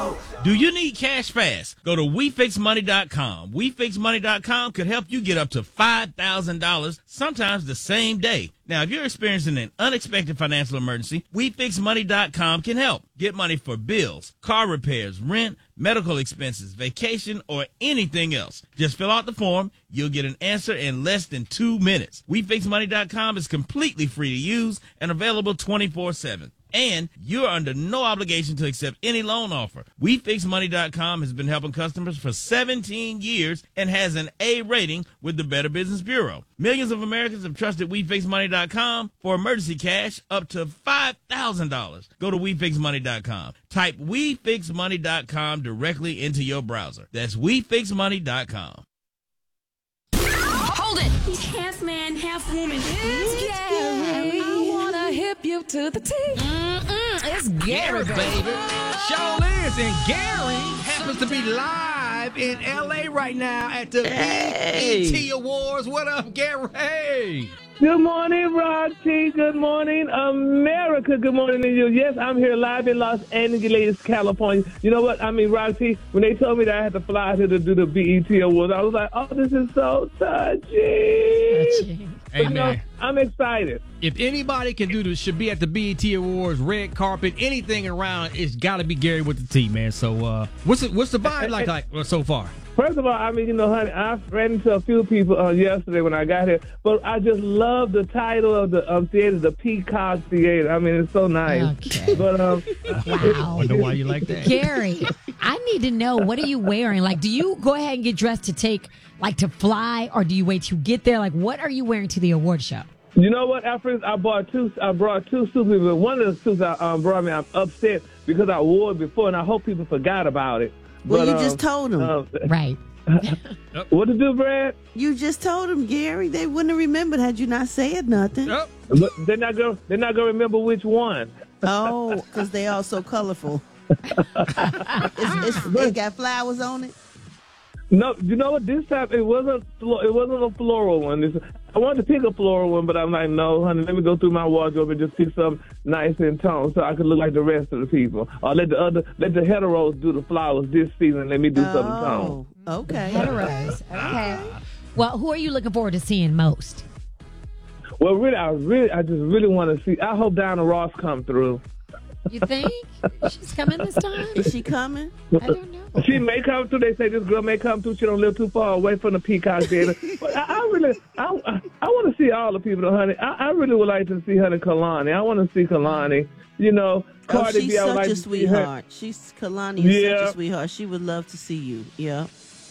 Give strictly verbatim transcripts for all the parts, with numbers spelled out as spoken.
Do you need cash fast? Go to we fix money dot com. we fix money dot com could help you get up to five thousand dollars, sometimes the same day. Now, if you're experiencing an unexpected financial emergency, we fix money dot com can help. Get money for bills, car repairs, rent, medical expenses, vacation, or anything else. Just fill out the form. You'll get an answer in less than two minutes. we fix money dot com is completely free to use and available twenty-four seven. And you're under no obligation to accept any loan offer. we fix money dot com has been helping customers for seventeen years and has an A rating with the Better Business Bureau. Millions of Americans have trusted we fix money dot com for emergency cash up to five thousand dollars. Go to we fix money dot com. Type we fix money dot com directly into your browser. That's we fix money dot com. Hold it! He's half man, half woman. It's Gary. I wanna hip you to the T. Mm-mm, it's Gary, Gary, baby. Show is, and Gary happens to be live in L A right now at the Hey. B E T Awards. What up, Gary? Hey. Good morning, Roxy. Good morning, America. Good morning to you. Yes, I'm here live in Los Angeles, California. You know what? I mean, Roxy, when they told me that I had to fly here to do the B E T Awards, I was like, oh, this is so touching. Touching. Hey, But, you know, man. I'm excited. If anybody can do this, should be at the B E T Awards, red carpet, anything around, it's got to be Gary with the T, man. So, uh, what's the, what's the vibe like, like uh, so far? First of all, I mean, you know, honey, I ran into a few people uh, yesterday when I got here, but I just love the title of the um, theater, the Peacock Theater. I mean, it's so nice. Okay. But um, Wow. Wonder why you like that. Gary, I need to know, what are you wearing? Like, do you go ahead and get dressed to take, like, to fly, or do you wait to get there? Like, what are you wearing to the award show? you know what? At first, I bought two. I brought two suits, but one of the suits I um, brought me, I'm upset because I wore it before, and I hope people forgot about it. Well, But, you um, just told them. um, Right. what to do, Brad? You just told them, Gary. They wouldn't have remembered had you not said nothing. Oh, But they're not gonna. They're not gonna remember which one. Oh, because they all so colorful. it's, it's, it got flowers on it. No, you know what? This time it wasn't. flo- It wasn't a floral one. This, I wanted to pick a floral one, but I'm like, no, honey. Let me go through my wardrobe and just pick something nice and tone, so I could look like the rest of the people. Or let the other, let the heteros do the flowers this season. Let me do something tone. Oh, okay. Heteros. Okay. Well, who are you looking forward to seeing most? Well, really, I really, I just really want to see. I hope Diana Ross come through. You think she's coming this time? Is she coming? I don't know. She may come through. They say this girl may come through. She don't live too far away from the Peacock Theater. But I, I really, I, I, I want to see all the people, though, honey. I, I really would like to see her and Kalani. I want to see Kalani. You know, Oh, Cardi she's B, I would such like a to see her. sweetheart. She's Kalani is Yeah. such a sweetheart. She would love to see you. Yeah.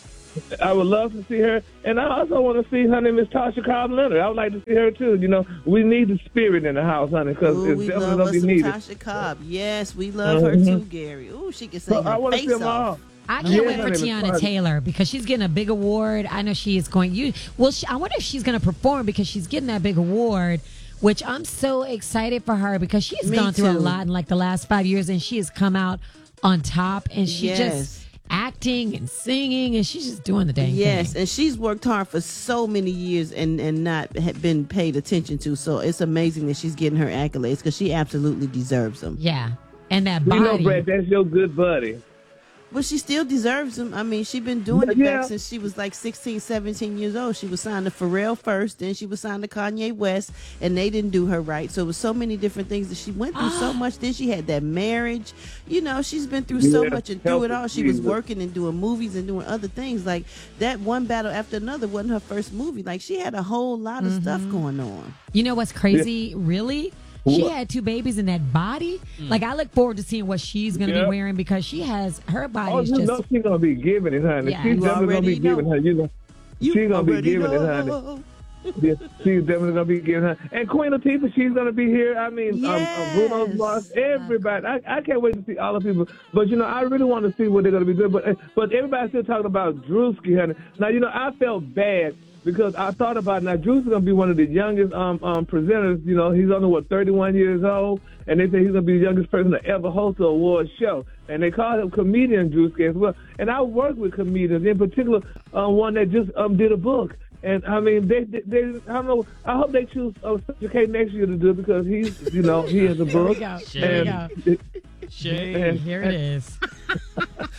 I would love to see her, and I also want to see her name Miss Tasha Cobb Leonard. I would like to see her too. You know, we need the spirit in the house, honey, because Ooh, it's we definitely love gonna us be some needed. Tasha Cobb. Yes, we love her Mhm. too, Gary. Ooh, she can sing So I her want to see face them all. off. I can't Yeah, wait for honey, the Tiana party. Taylor because she's getting a big award. I know she is going. You well, she, I wonder if she's going to perform because she's getting that big award, which I'm so excited for her because she's Me gone through a too. lot in like the last five years, and she has come out on top, and she Yes. just acting and singing, and she's just doing the dang Yes, thing. and she's worked hard for so many years and, and not ha- been paid attention to. So it's amazing that she's getting her accolades because she absolutely deserves them. Yeah, and that You know, body. Brad, that's your good buddy. But she still deserves them. I mean, she's been doing it Yeah. back since she was like sixteen, seventeen years old. She was signed to Pharrell first, then she was signed to Kanye West, and they didn't do her right. So it was so many different things that she went through so much. Then she had that marriage. You know, she's been through so Yeah, much and through it all. She was Jesus. working and doing movies and doing other things. Like that One Battle After Another wasn't her first movie. Like she had a whole lot of stuff going on. You know what's crazy? Really? She What? had two babies in that body. Like, I look forward to seeing what she's going to Yeah. be wearing because she has, her body Oh, is you just. know she's gonna be giving it, honey. Yeah. She's You definitely gonna already be giving know. her. You know, You she's gonna be already giving it, honey. know. Yeah, she's definitely gonna be giving her. And Queen Latifah, she's gonna be here. I mean, um, Yes. um, Bruno's boss, everybody. I, I can't wait to see all the people. But you know, I really want to see what they're gonna be doing. But but everybody's still talking about Drewski, honey. Now you know, I felt bad because I thought about now Drew's gonna be one of the youngest um, um presenters. You know, he's only what thirty-one years old, and they say he's gonna be the youngest person to ever host an award show. And they call him comedian Drewski as well. And I work with comedians, in particular, uh, one that just um did a book. And I mean, they, they, they, I don't know. I hope they choose uh, Central K next year to do it because he's, you know, he has a book. go. And, Here we Shade. Here it is.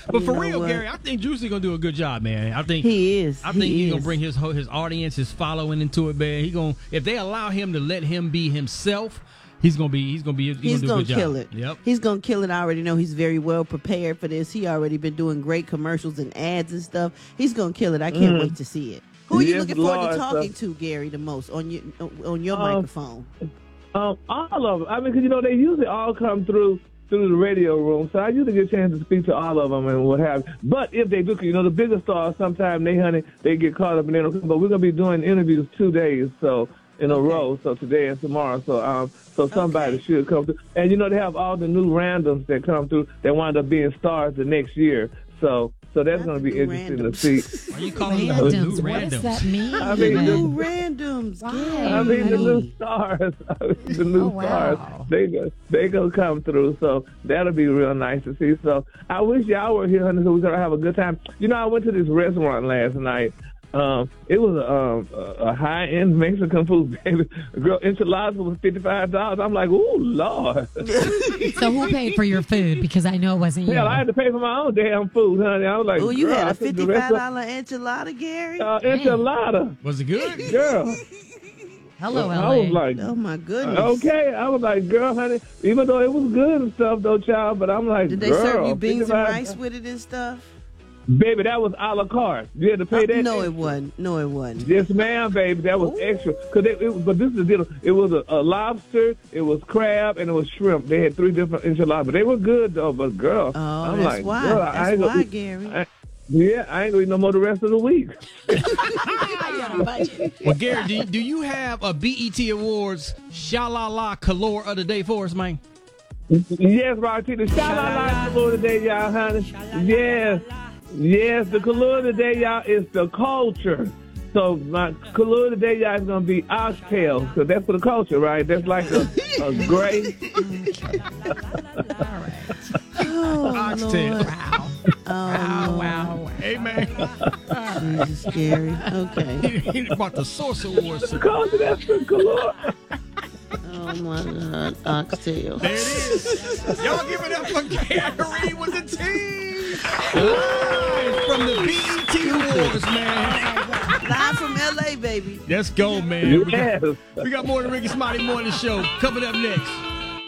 But You for know real, what? Gary, I think Juicy gonna do a good job, man. I think He is. I think He he's is. gonna bring his ho- his audience, his following into it, man. He gonna if they allow him to let him be himself, he's gonna be he's gonna be he's, He's gonna, gonna do a good kill job. it. Yep. He's gonna kill it. I already know he's very well prepared for this. He already been doing great commercials and ads and stuff. He's gonna kill it. I can't wait to see it. Who are you Yes, looking forward Lord, to talking sir. to, Gary, the most on your on your Um, microphone? Um, all of them. I mean, because, you know, they usually all come through through the radio room, so I usually get a chance to speak to all of them and what have you. But if they do, you know, the bigger stars, sometimes they, honey, they get caught up in it. But we're going to be doing interviews two days, so in a Okay. row, so today and tomorrow. So um, so somebody Okay. should come through. And, you know, they have all the new randoms that come through that wind up being stars the next year. So so that's Not going to the be new interesting randoms. to see. Why you calling them Randoms. new What randoms? does that mean? I mean, even? New randoms. Why? Gary. I mean, the new honey. stars, the new Oh, wow. stars, they go, they gonna come through. So that'll be real nice to see. So I wish y'all were here, honey, so we gonna have a good time. You know, I went to this restaurant last night. Um, it was a, um, a high end Mexican food, baby. Girl, enchiladas was fifty five dollars. I'm like, ooh, Lord. So who paid for your food? Because I know it wasn't you. Hell, I had to pay for my own damn food, honey. I was like, Oh, you girl, had I a took the fifty-five rest of- dollar enchilada, Gary? uh, enchilada, Was it good? girl. Hello, L A. I was like, Oh my goodness. okay. I was like, girl, honey, even though it was good and stuff, though, child, but I'm like, Did they girl, serve you beans and fifty-five rice with it and stuff? Baby, that was a la carte. You had to pay Uh, that. no, extra. it wasn't. No, it wasn't. Yes, ma'am, baby. That was Ooh. extra. Cause it, it, but this is the deal. It was a, a lobster, it was crab, and it was shrimp. They had three different enchiladas. But they were good, though. But, girl, Oh, I'm that's like, why. girl, I That's ain't gonna why, eat- Gary. I, yeah, I ain't going to eat no more the rest of the week. Well, Gary, do, do you have a B E T Awards sha-la-la color of the day for us, man? Yes, Martina. Shout out to the today, y'all, honey. Yes. Yes, the color today, y'all, is the culture. So my color today, y'all, is going to be oxtail, because that's for the culture, right? That's like a, a gray. Oh, Oxtail. Lord. Wow. Oh, Wow. Hey, man. Lord. Jesus, Gary. Okay. He brought the Source Awards. The culture, that's the color. Oh, my God. Oxtail. There it is. Y'all give it up for Gary with the team. Live from the B E T Awards, man. Live from L A, baby. Let's go, man. We got, Yes. we got more of the Ricky Smiley Morning Show coming up next.